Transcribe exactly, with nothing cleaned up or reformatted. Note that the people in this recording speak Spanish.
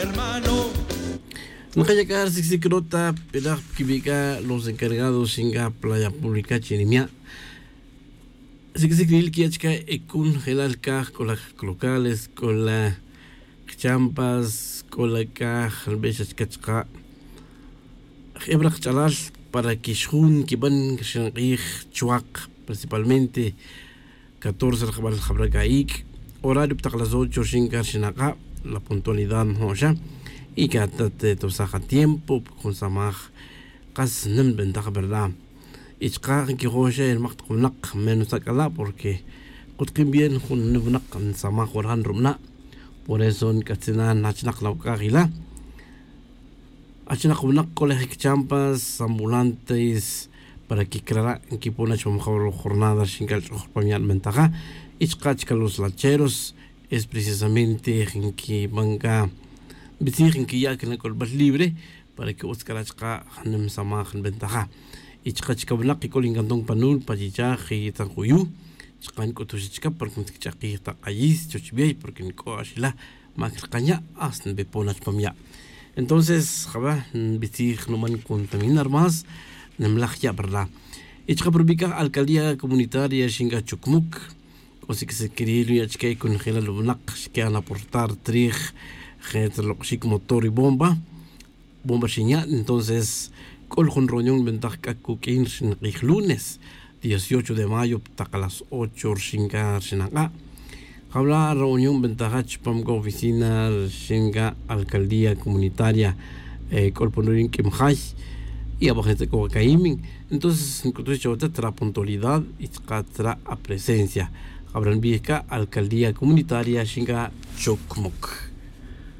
hermano. No haya que darse si crota, pero que los encargados en la playa pública chinimia. Así que se cree que hay que con el caj con las locales, con las champas, con la caja, el beso que está. Hebra chalal para que shun que van que se chuac principalmente catorce el jabal jabragaik horario para las ocho sin carshinaga la puntualidad no ya y que te tosaja tiempo con samaj cas nem ventaja verdad y chqa que roja el maqt qulaq menos acala porque qutqim bien con nebnaq samaj warhan rumna por eso en katsina nachnaq lawqagila achina qulaq colegio champas ambulantes para que clara en que pone mejor jornada sin que el pañal ventaja y chqa los lacheros es precisamente en que manga decir que ya que la colba libre para que Oscar chqa hanem samaj ventaja y chqa chqa blaq ko lingandong panul pajicha y tanquyu chqa ko to chqa por que chaqi ta qayis chochbey porque ko ashila makqanya asn be ponach pamya. Entonces jaba decir no man contaminar más nemlajya verdad y chqa probica alcaldía comunitaria shinga chukmuk o si que se quería chqa con gela lubnaq que van a aportar trij gente lo que motor y bomba bomba señal entonces con reunión ventaja coquín el lunes dieciocho de mayo a las ocho shinga sinaga habla reunión ventaja pam oficina shinga alcaldía comunitaria eh colponorin kimhay y a gente como caiming entonces encontré otra puntualidad y otra presencia habrán visto alcaldía comunitaria shinga chokmok.